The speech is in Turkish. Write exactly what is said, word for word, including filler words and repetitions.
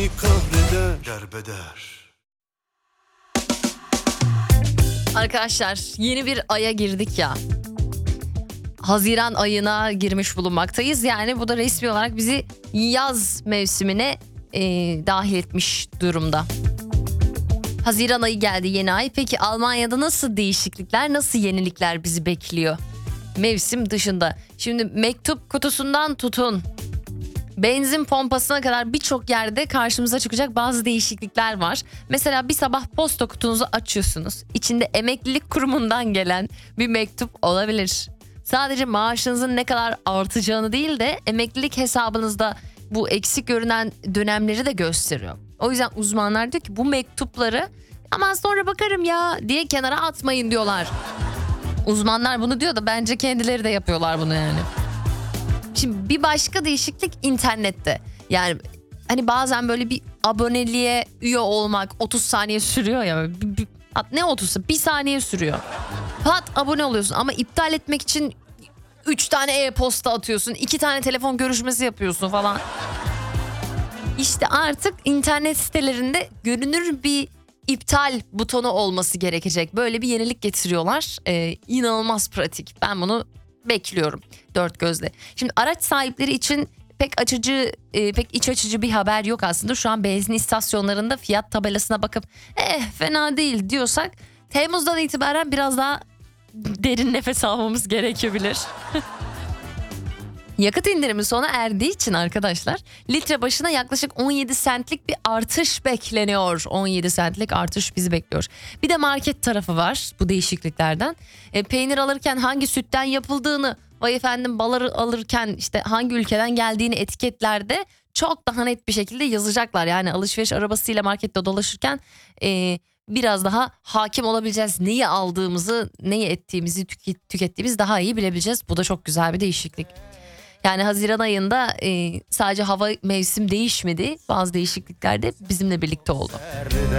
Kahreder, derbeder. Arkadaşlar yeni bir aya girdik ya. Haziran ayına girmiş bulunmaktayız. Yani bu da resmi olarak bizi yaz mevsimine e, dahil etmiş durumda. Haziran ayı geldi, yeni ay. Peki Almanya'da nasıl değişiklikler, nasıl yenilikler bizi bekliyor? Mevsim dışında. Şimdi mektup kutusundan tutun benzin pompasına kadar birçok yerde karşımıza çıkacak bazı değişiklikler var. Mesela bir sabah posta kutunuzu açıyorsunuz. İçinde emeklilik kurumundan gelen bir mektup olabilir. Sadece maaşınızın ne kadar artacağını değil de emeklilik hesabınızda bu eksik görünen dönemleri de gösteriyor. O yüzden uzmanlar diyor ki bu mektupları aman sonra bakarım ya diye kenara atmayın diyorlar. Uzmanlar bunu diyor da bence kendileri de yapıyorlar bunu yani. Şimdi bir başka değişiklik internette. Yani hani bazen böyle bir aboneliğe üye olmak otuz saniye sürüyor ya. Bir, bir, ne otuzu? Bir saniye sürüyor. Pat abone oluyorsun ama iptal etmek için üç tane e-posta atıyorsun. iki tane telefon görüşmesi yapıyorsun falan. İşte artık internet sitelerinde görünür bir iptal butonu olması gerekecek. Böyle bir yenilik getiriyorlar. Ee, inanılmaz pratik. Ben bunu bekliyorum dört gözle. Şimdi araç sahipleri için pek açıcı, e, pek iç açıcı bir haber yok aslında. Şu an benzin istasyonlarında fiyat tabelasına bakıp eh fena değil diyorsak Temmuz'dan itibaren biraz daha derin nefes almamız gerekebilir. Yakıt indirimi sona erdiği için arkadaşlar litre başına yaklaşık on yedi sentlik bir artış bekleniyor. on yedi sentlik artış bizi bekliyor. Bir de market tarafı var bu değişikliklerden. E, peynir alırken hangi sütten yapıldığını, vay efendim balı alırken işte hangi ülkeden geldiğini etiketlerde çok daha net bir şekilde yazacaklar. Yani alışveriş arabasıyla markette dolaşırken e, biraz daha hakim olabileceğiz. Neyi aldığımızı, neyi ettiğimizi, tüket, tükettiğimizi daha iyi bilebileceğiz. Bu da çok güzel bir değişiklik. Yani Haziran ayında e, sadece hava mevsim değişmedi. Bazı değişiklikler de bizimle birlikte oldu.